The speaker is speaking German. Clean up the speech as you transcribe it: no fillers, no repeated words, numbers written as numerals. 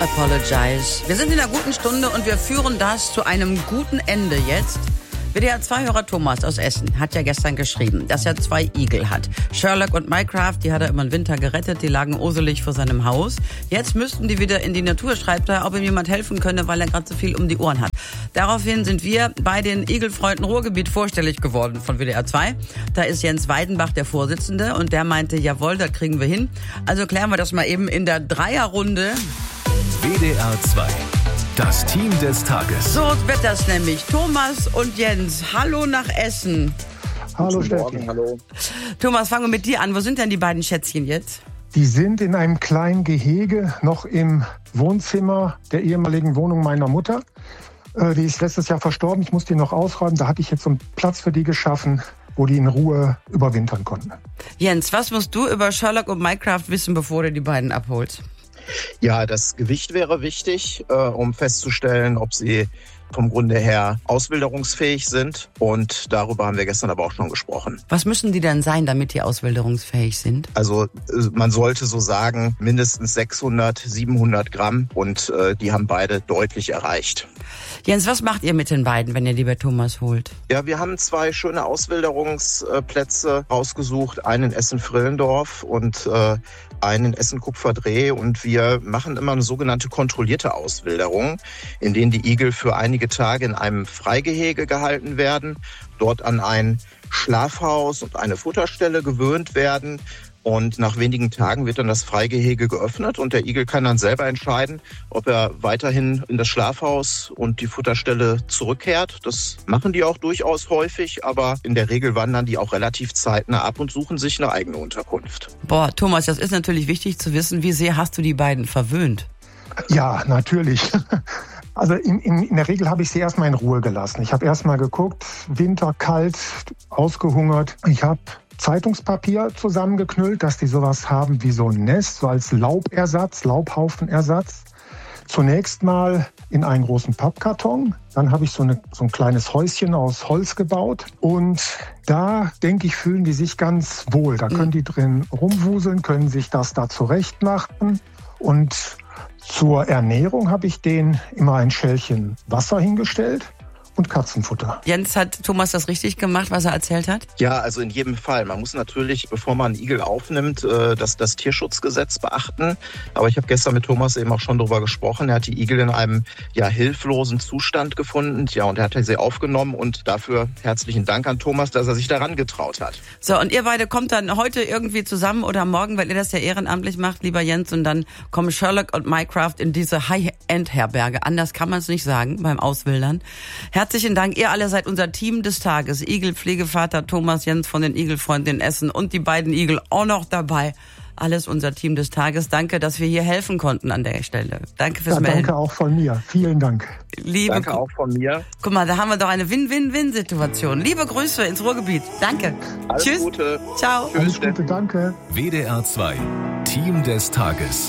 Apologize. Wir sind in einer guten Stunde und wir führen das zu einem guten Ende jetzt. WDR-2-Hörer Thomas aus Essen hat ja gestern geschrieben, dass er 2 Igel hat. Sherlock und Mycraft, die hat er immer im Winter gerettet, die lagen oselig vor seinem Haus. Jetzt müssten die wieder in die Natur, schreibt er, ob ihm jemand helfen könne, weil er gerade so viel um die Ohren hat. Daraufhin sind wir bei den Igelfreunden Ruhrgebiet vorstellig geworden von WDR-2. Da ist Jens Weidenbach der Vorsitzende und der meinte, jawohl, das kriegen wir hin. Also klären wir das mal eben in der Dreierrunde. WDR-2, das Team des Tages. So wird das nämlich. Thomas und Jens, hallo nach Essen. Hallo Steffi. Hallo. Thomas, fangen wir mit dir an. Wo sind denn die beiden Schätzchen jetzt? Die sind in einem kleinen Gehege noch im Wohnzimmer der ehemaligen Wohnung meiner Mutter. Die ist letztes Jahr verstorben. Ich musste die noch ausräumen. Da habe ich jetzt so einen Platz für die geschaffen, wo die in Ruhe überwintern konnten. Jens, was musst du über Sherlock und Mycraft wissen, bevor du die beiden abholst? Ja, das Gewicht wäre wichtig, um festzustellen, ob sie vom Grunde her auswilderungsfähig sind. Und darüber haben wir gestern aber auch schon gesprochen. Was müssen die denn sein, damit die auswilderungsfähig sind? Also man sollte so sagen, mindestens 600, 700 Gramm. Und die haben beide deutlich erreicht. Jens, was macht ihr mit den beiden, wenn ihr die bei Thomas holt? Ja, wir haben 2 schöne Auswilderungsplätze rausgesucht. Einen in Essen-Frillendorf und einen in Essen-Kupferdreh. Und wir machen immer eine sogenannte kontrollierte Auswilderung, in denen die Igel für einige Tage in einem Freigehege gehalten werden, dort an ein Schlafhaus und eine Futterstelle gewöhnt werden. Und nach wenigen Tagen wird dann das Freigehege geöffnet und der Igel kann dann selber entscheiden, ob er weiterhin in das Schlafhaus und die Futterstelle zurückkehrt. Das machen die auch durchaus häufig, aber in der Regel wandern die auch relativ zeitnah ab und suchen sich eine eigene Unterkunft. Boah, Thomas, das ist natürlich wichtig zu wissen. Wie sehr hast du die beiden verwöhnt? Ja, natürlich. Also in der Regel habe ich sie erstmal in Ruhe gelassen. Ich habe erstmal geguckt, Winter, kalt, ausgehungert. Ich habe Zeitungspapier zusammengeknüllt, dass die sowas haben wie so ein Nest, so als Laubersatz, Laubhaufenersatz. Zunächst mal in einen großen Pappkarton. Dann habe ich so ein kleines Häuschen aus Holz gebaut. Und da, denke ich, fühlen die sich ganz wohl. Da können die drin rumwuseln, können sich das da zurechtmachen. Und zur Ernährung habe ich denen immer ein Schälchen Wasser hingestellt und Katzenfutter. Jens, hat Thomas das richtig gemacht, was er erzählt hat? Ja, also in jedem Fall. Man muss natürlich, bevor man einen Igel aufnimmt, das Tierschutzgesetz beachten. Aber ich habe gestern mit Thomas eben auch schon darüber gesprochen. Er hat die Igel in einem hilflosen Zustand gefunden. Ja, und er hat sie aufgenommen. Und dafür herzlichen Dank an Thomas, dass er sich daran getraut hat. So, und ihr beide kommt dann heute irgendwie zusammen oder morgen, weil ihr das ja ehrenamtlich macht, lieber Jens. Und dann kommen Sherlock und Mycraft in diese High-End-Herberge. Anders kann man es nicht sagen beim Auswildern. Herzlichen Dank, ihr alle seid unser Team des Tages. Igelpflegevater Thomas Jens von den Igelfreunden in Essen und die beiden Igel auch noch dabei. Alles unser Team des Tages. Danke, dass wir hier helfen konnten an der Stelle. Danke fürs Melden. Danke auch von mir. Vielen Dank. Danke auch von mir. Guck mal, da haben wir doch eine Win-Win-Win-Situation. Liebe Grüße ins Ruhrgebiet. Danke. Alles Tschüss. Gute. Ciao. Alles Gute, danke. WDR 2, Team des Tages.